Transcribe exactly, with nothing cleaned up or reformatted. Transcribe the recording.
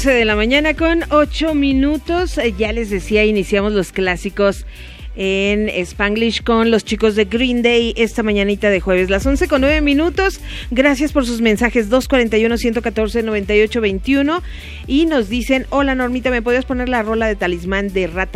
once de la mañana con ocho minutos. Ya les decía, iniciamos los clásicos en Spanglish con los chicos de Green Day esta mañanita de jueves, las once con nueve minutos. Gracias por sus mensajes, dos cuarenta y uno, ciento catorce, noventa y ocho veintiuno. Y nos dicen, hola Normita, ¿me podías poner la rola de Talismán de Rata